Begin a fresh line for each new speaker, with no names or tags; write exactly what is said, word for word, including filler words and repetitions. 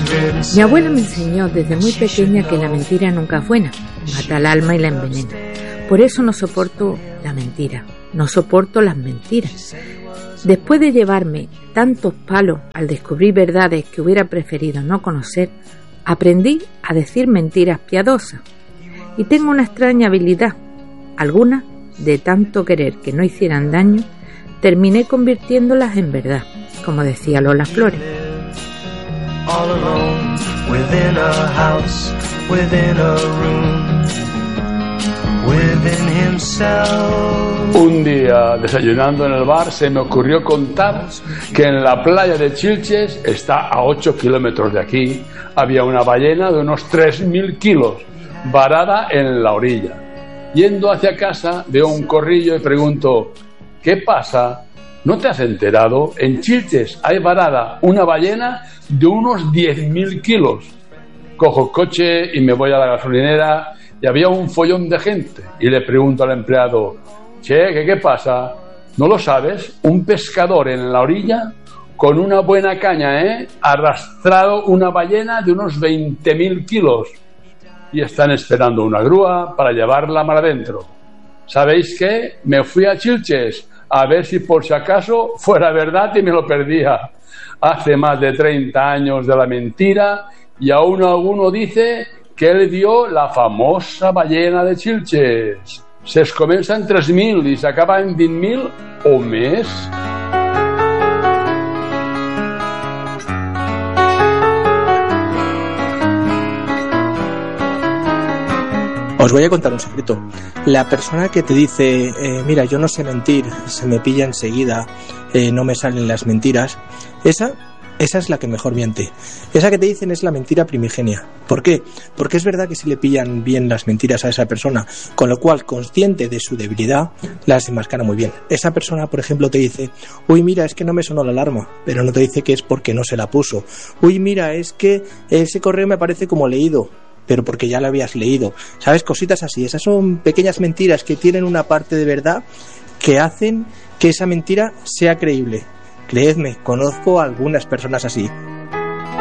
Mi abuela me enseñó desde muy pequeña que la mentira nunca es buena, mata al alma y la envenena. Por eso no soporto la mentira, no soporto las mentiras. Después de llevarme tantos palos al descubrir verdades que hubiera preferido no conocer, aprendí a decir mentiras piadosas. Y tengo una extraña habilidad. Algunas, de tanto querer que no hicieran daño, terminé convirtiéndolas en verdad, como decía Lola Flores.
All alone, within a house, within a room, within himself.
Un día, desayunando en el bar, se me ocurrió contar que en la playa de Chilches, está a ocho kilómetros de aquí, había una ballena de unos tres mil kilos, varada en la orilla. Yendo hacia casa, veo un corrillo y pregunto, ¿qué pasa? ¿No te has enterado? En Chilches hay varada una ballena de unos diez mil kilos. Cojo el coche y me voy a la gasolinera y había un follón de gente. Y le pregunto al empleado, che, ¿qué, qué pasa? ¿No lo sabes? Un pescador en la orilla con una buena caña, ¿eh? Ha arrastrado una ballena de unos veinte mil kilos. Y están esperando una grúa para llevarla mar adentro. ¿Sabéis qué? Me fui a Chilches a ver si por si acaso fuera verdad y me lo perdía. Hace más de treinta años de la mentira y aún alguno dice que él vio la famosa ballena de Chilches. Se comienza en tres mil y se acaba en veinte mil o més.
Os voy a contar un secreto. La persona que te dice, eh, mira, yo no sé mentir, se me pilla enseguida, eh, no me salen las mentiras, esa, esa es la que mejor miente. Esa que te dicen es la mentira primigenia. ¿Por qué? Porque es verdad que se le pillan bien las mentiras a esa persona, con lo cual, consciente de su debilidad, las desenmascara muy bien. Esa persona, por ejemplo, te dice, uy, mira, es que no me sonó la alarma, pero no te dice que es porque no se la puso. Uy, mira, es que ese correo me parece como leído, pero porque ya lo habías leído. ¿Sabes? Cositas así. Esas son pequeñas mentiras que tienen una parte de verdad que hacen que esa mentira sea creíble. Creedme, conozco a algunas personas así.